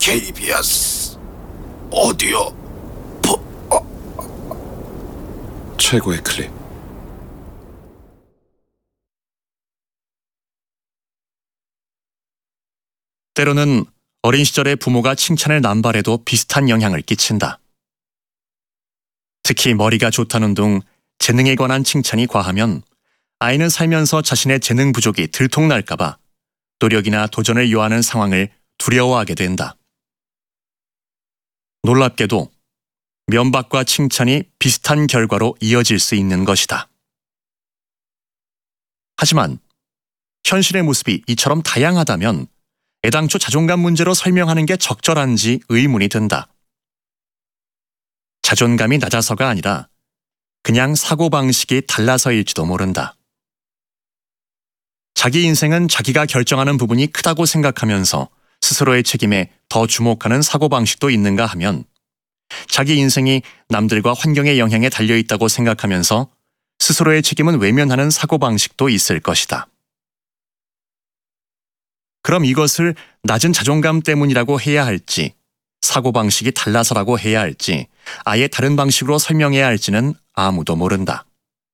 KBS 오디오 최고의 클립. 때로는 어린 시절의 부모가 칭찬을 남발해도 비슷한 영향을 끼친다. 특히 머리가 좋다는 둥 재능에 관한 칭찬이 과하면 아이는 살면서 자신의 재능 부족이 들통날까봐 노력이나 도전을 요하는 상황을 두려워하게 된다. 놀랍게도 면박과 칭찬이 비슷한 결과로 이어질 수 있는 것이다. 하지만 현실의 모습이 이처럼 다양하다면 애당초 자존감 문제로 설명하는 게 적절한지 의문이 든다. 자존감이 낮아서가 아니라 그냥 사고방식이 달라서일지도 모른다. 자기 인생은 자기가 결정하는 부분이 크다고 생각하면서 스스로의 책임에 더 주목하는 사고방식도 있는가 하면 자기 인생이 남들과 환경의 영향에 달려있다고 생각하면서 스스로의 책임은 외면하는 사고방식도 있을 것이다. 그럼 이것을 낮은 자존감 때문이라고 해야 할지, 사고방식이 달라서라고 해야 할지, 아예 다른 방식으로 설명해야 할지는 아무도 모른다.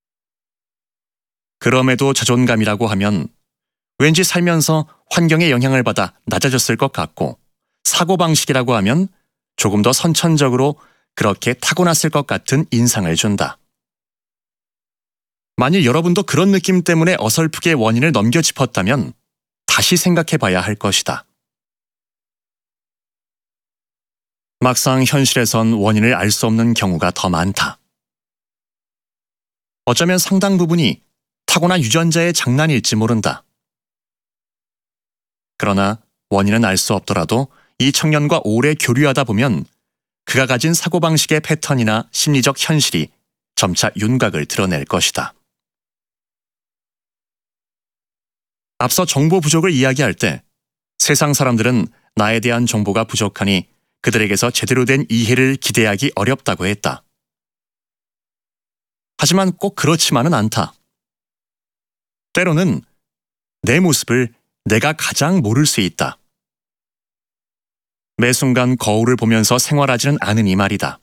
그럼에도 자존감이라고 하면 왠지 살면서 환경의 영향을 받아 낮아졌을 것 같고, 사고방식이라고 하면 조금 더 선천적으로 그렇게 타고났을 것 같은 인상을 준다. 만일 여러분도 그런 느낌 때문에 어설프게 원인을 넘겨 짚었다면 다시 생각해 봐야 할 것이다. 막상 현실에선 원인을 알 수 없는 경우가 더 많다. 어쩌면 상당 부분이 타고난 유전자의 장난일지 모른다. 그러나 원인은 알 수 없더라도 이 청년과 오래 교류하다 보면 그가 가진 사고방식의 패턴이나 심리적 현실이 점차 윤곽을 드러낼 것이다. 앞서 정보 부족을 이야기할 때 세상 사람들은 나에 대한 정보가 부족하니 그들에게서 제대로 된 이해를 기대하기 어렵다고 했다. 하지만 꼭 그렇지만은 않다. 때로는 내 모습을 내가 가장 모를 수 있다. 매 순간 거울을 보면서 생활하지는 않으니 말이다.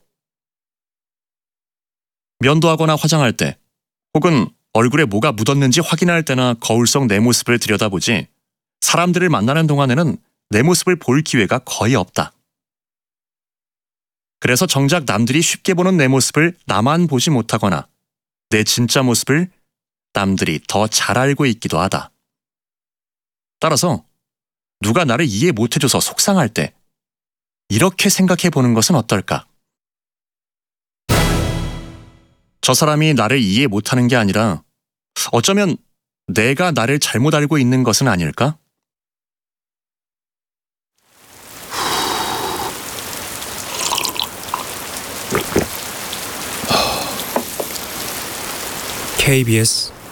면도하거나 화장할 때 혹은 얼굴에 뭐가 묻었는지 확인할 때나 거울 속 내 모습을 들여다보지 사람들을 만나는 동안에는 내 모습을 볼 기회가 거의 없다. 그래서 정작 남들이 쉽게 보는 내 모습을 나만 보지 못하거나 내 진짜 모습을 남들이 더 잘 알고 있기도 하다. 따라서 누가 나를 이해 못해줘서 속상할 때 이렇게 생각해 보는 것은 어떨까? 저 사람이 나를 이해 못하는 게 아니라 어쩌면 내가 나를 잘못 알고 있는 것은 아닐까? KBS